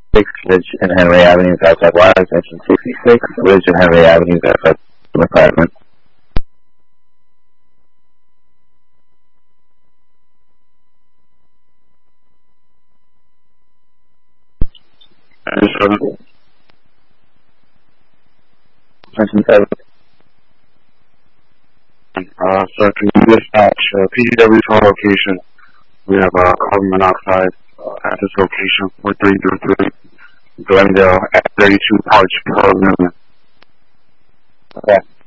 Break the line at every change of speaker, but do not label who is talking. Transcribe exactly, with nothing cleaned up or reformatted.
six Ridge and Henry Avenues outside Wise, extension sixty-six, Ridge and Henry Avenues outside the apartment.
seven.
Extension seven.
Uh, so can you dispatch uh, P D W to our location? We have uh, carbon monoxide uh, at this location, four three zero three, Glendale, at thirty-two parts per million.
Okay.